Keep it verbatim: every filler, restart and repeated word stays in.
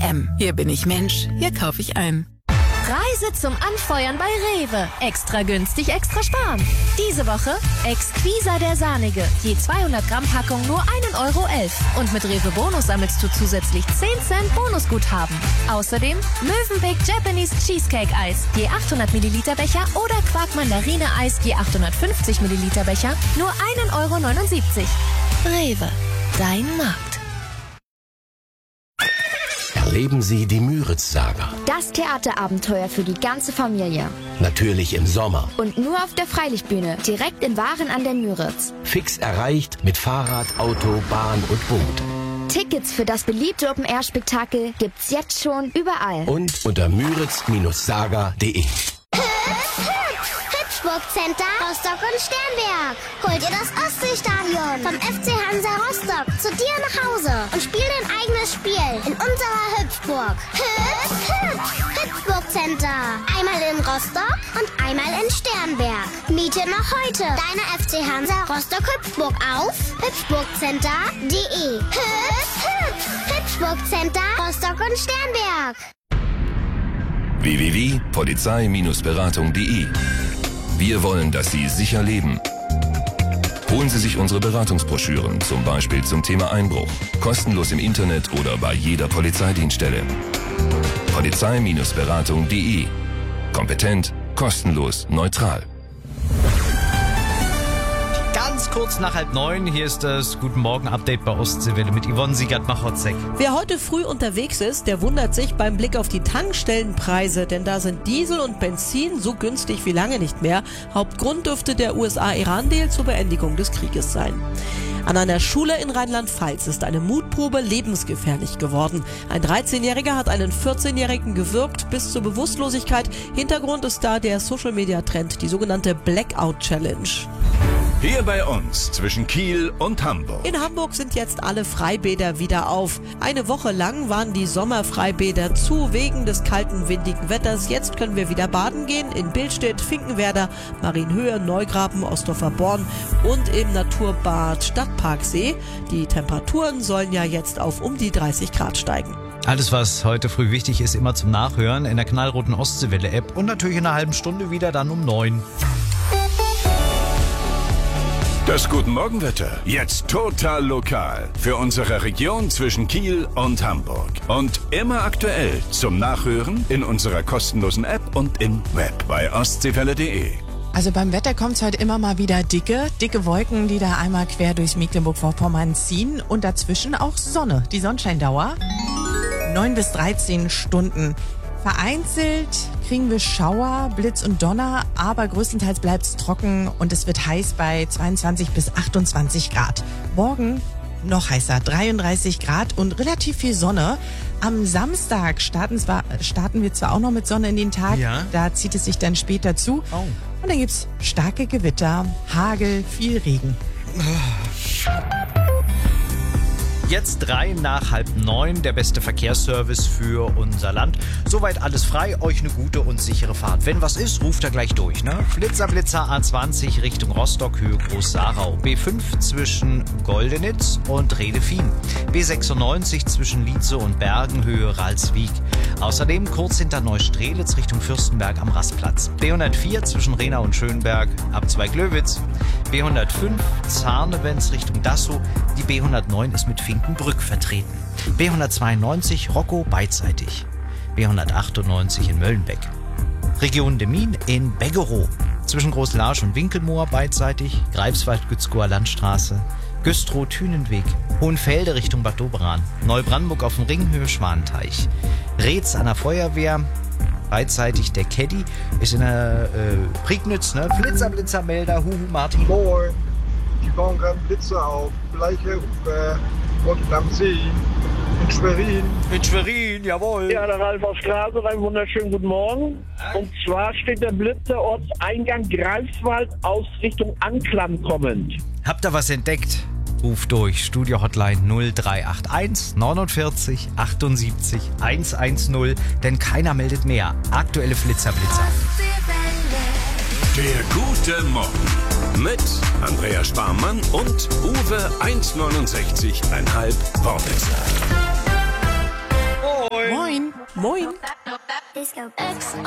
M. Hier bin ich Mensch, hier kaufe ich ein. Reise zum Anfeuern bei Rewe. Extra günstig, extra sparen. Diese Woche Exquisa der Sahnige. Je zweihundert Gramm Packung nur ein Euro elf. Und mit Rewe Bonus sammelst du zusätzlich zehn Cent Bonusguthaben. Außerdem Mövenpick Japanese Cheesecake Eis. Je achthundert Milliliter Becher oder Quark Mandarine Eis. Je achthundertfünfzig Milliliter Becher nur ein Euro neunundsiebzig. Rewe, dein Markt. Erleben Sie die Müritz-Saga. Das Theaterabenteuer für die ganze Familie. Natürlich im Sommer. Und nur auf der Freilichtbühne, direkt in Waren an der Müritz. Fix erreicht mit Fahrrad, Auto, Bahn und Boot. Tickets für das beliebte Open-Air-Spektakel gibt's jetzt schon überall. Und unter müritz Saga punkt de. Hüpfburg Center, Rostock und Sternberg. Holt ihr das Ostseestadion vom F C Hansa Rostock zu dir nach Hause und spiel dein eigenes Spiel in unserer Hüpfburg. Hüpf, hüpf, Hüpfburg Center. Einmal in Rostock und einmal in Sternberg. Miete noch heute deine F C Hansa Rostock Hüpfburg auf hüpfburgcenter punkt de. Hüpf, hüpf, Hüpfburg Center, Rostock und Sternberg. w w w punkt polizei Beratung punkt de. Wir wollen, dass Sie sicher leben. Holen Sie sich unsere Beratungsbroschüren, zum Beispiel zum Thema Einbruch. Kostenlos im Internet oder bei jeder Polizeidienststelle. polizei Beratung punkt de. Kompetent, kostenlos, neutral. Ganz kurz nach halb neun, hier ist das Guten Morgen Update bei Ostseewelle mit Yvonne Siegert-Machotzek. Wer heute früh unterwegs ist, der wundert sich beim Blick auf die Tankstellenpreise, denn da sind Diesel und Benzin so günstig wie lange nicht mehr. Hauptgrund dürfte der U S A-Iran-Deal zur Beendigung des Krieges sein. An einer Schule in Rheinland-Pfalz ist eine Mutprobe lebensgefährlich geworden. Ein dreizehnjähriger hat einen vierzehnjährigen gewürgt bis zur Bewusstlosigkeit. Hintergrund ist da der Social-Media-Trend, die sogenannte Blackout-Challenge. Hier bei uns zwischen Kiel und Hamburg. In Hamburg sind jetzt alle Freibäder wieder auf. Eine Woche lang waren die Sommerfreibäder zu wegen des kalten, windigen Wetters. Jetzt können wir wieder baden gehen in Billstedt, Finkenwerder, Marienhöhe, Neugraben, Ostdorfer Born und im Naturbad Stadtparksee. Die Temperaturen sollen ja jetzt auf um die dreißig Grad steigen. Alles, was heute früh wichtig ist, immer zum Nachhören in der knallroten Ostseewelle-App und natürlich in einer halben Stunde wieder dann um neun. Das Guten Morgenwetter, jetzt total lokal für unsere Region zwischen Kiel und Hamburg. Und immer aktuell zum Nachhören in unserer kostenlosen App und im Web bei ostseewelle punkt de. Also beim Wetter kommt es heute immer mal wieder dicke, dicke Wolken, die da einmal quer durchs Mecklenburg-Vorpommern ziehen und dazwischen auch Sonne. Die Sonnenscheindauer neun bis dreizehn Stunden. Vereinzelt kriegen wir Schauer, Blitz und Donner, aber größtenteils bleibt es trocken und es wird heiß bei zweiundzwanzig bis achtundzwanzig Grad. Morgen noch heißer, dreiunddreißig Grad und relativ viel Sonne. Am Samstag starten, zwar, starten wir zwar auch noch mit Sonne in den Tag, ja. Da zieht es sich dann später zu. Oh. Und dann gibt's starke Gewitter, Hagel, viel Regen. Jetzt drei nach halb neun, der beste Verkehrsservice für unser Land. Soweit alles frei, euch eine gute und sichere Fahrt. Wenn was ist, ruft er gleich durch, ne? Flitzer, Blitzer A zwanzig Richtung Rostock, Höhe Groß-Sarau. B fünf zwischen Goldenitz und Redefien. B sechsundneunzig zwischen Lietze und Bergen, Höhe Ralswiek. Außerdem kurz hinter Neustrelitz Richtung Fürstenberg am Rastplatz. B hundertvier zwischen Rena und Schönberg, Abzweiglöwitz. B hundertfünf Zarnewenz Richtung Dassow. Die B hundertneun ist mit Finkenbrück vertreten. B hundertzweiundneunzig Rockow beidseitig. B hundertachtundneunzig in Möllenbeck. Region Demmin in Beggerow. Zwischen Großlarsch und Winkelmoor beidseitig. Greifswald-Gützkower Landstraße. Güstrow-Thünenweg. Hohenfelde Richtung Bad Doberan. Neubrandenburg auf dem Ring, Höhe Schwanteich. Reetz an der Feuerwehr. Beidseitig der Caddy ist in der äh, Prignitz, ne? Flitzer, Blitzermelder, Huhu, Martin. Moin, die bauen gerade Blitzer auf. Bleiche Ufer, Rotten am See, in Schwerin. In Schwerin, jawohl. Ja, der Ralf aus Grase, einen wunderschönen guten Morgen. Und zwar steht der Blitzer Ortseingang Greifswald aus Richtung Anklam kommend. Habt ihr was entdeckt? Ruf durch, Studio-Hotline null drei acht eins neunundvierzig achtundsiebzig hundertzehn, denn keiner meldet mehr. Aktuelle Flitzer-Blitzer. Der gute Morgen mit Andrea Sparmann und Uwe eins neunundsechzig Komma fünf Wortwechsel. Moin. Moin.